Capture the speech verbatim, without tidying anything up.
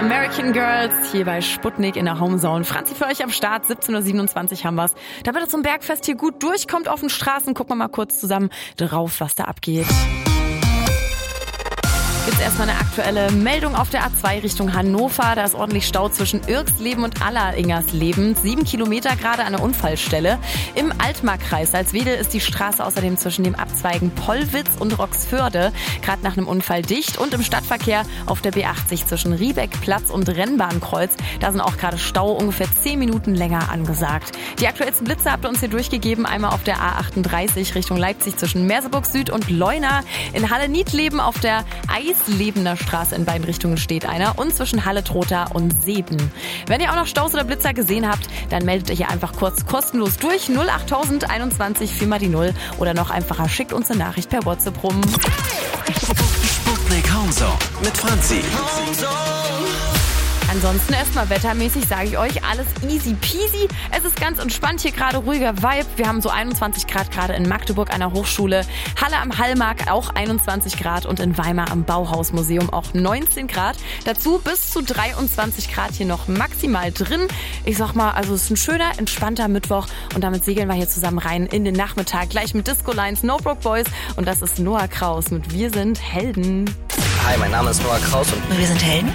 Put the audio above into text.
American Girls hier bei Sputnik in der Homezone. Franzi für euch am Start, siebzehn Uhr siebenundzwanzig haben wir's. Da wird es zum Bergfest hier gut durchkommt auf den Straßen. Gucken wir mal kurz zusammen drauf, was da abgeht. Gibt's erstmal eine aktuelle Meldung auf der A zwei Richtung Hannover. Da ist ordentlich Stau zwischen Irksleben und Alleringersleben. Sieben Kilometer gerade an der Unfallstelle. Im Altmarkkreis Salzwedel ist die Straße außerdem zwischen dem Abzweigen Pollwitz und Roxförde gerade nach einem Unfall dicht. Und im Stadtverkehr auf der B achtzig zwischen Riebeckplatz und Rennbahnkreuz. Da sind auch gerade Stau ungefähr zehn Minuten länger angesagt. Die aktuellsten Blitze habt ihr uns hier durchgegeben. Einmal auf der A achtunddreißig Richtung Leipzig zwischen Merseburg Süd und Leuna. In Halle-Niedleben auf der Eislebener Straße in beiden Richtungen steht einer und zwischen Halle-Trotha und Seeben. Wenn ihr auch noch Staus oder Blitzer gesehen habt, dann meldet euch hier einfach kurz kostenlos durch null achttausend einundzwanzig vier mal die null oder noch einfacher, schickt uns eine Nachricht per WhatsApp rum. Sputnik Homezone mit Franzi. Ansonsten erstmal wettermäßig sage ich euch, alles easy peasy. Es ist ganz entspannt, hier gerade ruhiger Vibe. Wir haben so einundzwanzig Grad gerade in Magdeburg an der Hochschule. Halle am Hallmark auch einundzwanzig Grad und in Weimar am Bauhausmuseum auch neunzehn Grad. Dazu bis zu dreiundzwanzig Grad hier noch maximal drin. Ich sag mal, also es ist ein schöner, entspannter Mittwoch und damit segeln wir hier zusammen rein in den Nachmittag. Gleich mit Disco Lines, No Broke Boys und das ist Noah Kraus mit Wir sind Helden. Hi, mein Name ist Noah Kraus und Wir sind Helden.